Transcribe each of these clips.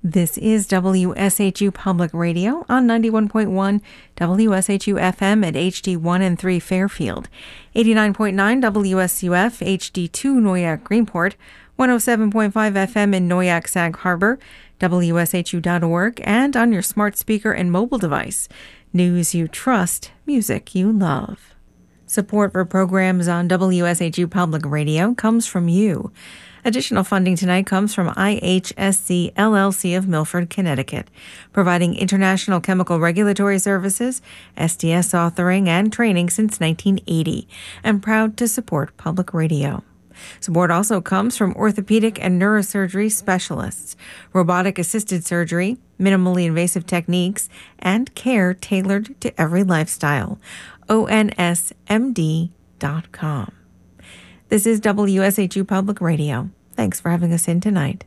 This is WSHU Public Radio on 91.1 WSHU FM at HD1 and 3 Fairfield, 89.9 WSUF HD2 Noyak Greenport, 107.5 FM in Noyak Sag Harbor, WSHU.org, and on your smart speaker and mobile device. News you trust, music you love. Support for programs on WSHU Public Radio comes from you. Additional funding tonight comes from IHSC LLC of Milford, Connecticut, providing international chemical regulatory services, SDS authoring, and training since 1980, and proud to support public radio. Support also comes from orthopedic and neurosurgery specialists, robotic-assisted surgery, minimally invasive techniques, and care tailored to every lifestyle. ONSMD.com. This is WSHU Public Radio. Thanks for having us in tonight.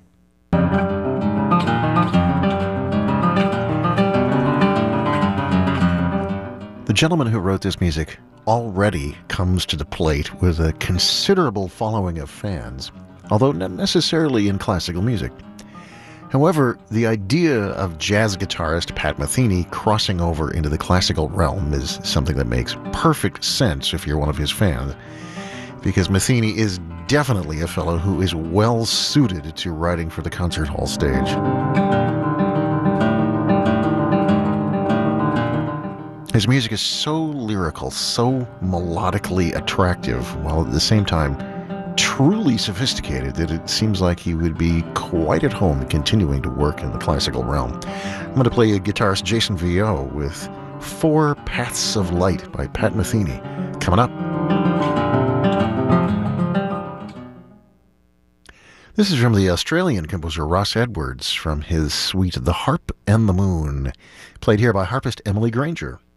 The gentleman who wrote this music already comes to the plate with a considerable following of fans, although not necessarily in classical music. However, the idea of jazz guitarist Pat Metheny crossing over into the classical realm is something that makes perfect sense if you're one of his fans, because Metheny is definitely a fellow who is well suited to writing for the concert hall stage. His music is so lyrical, so melodically attractive, while at the same time truly sophisticated that it seems like he would be quite at home continuing to work in the classical realm. I'm going to play guitarist Jason Vio with Four Paths of Light by Pat Metheny. Coming up. This is from the Australian composer Ross Edwards from his suite The Harp and the Moon, played here by harpist Emily Granger.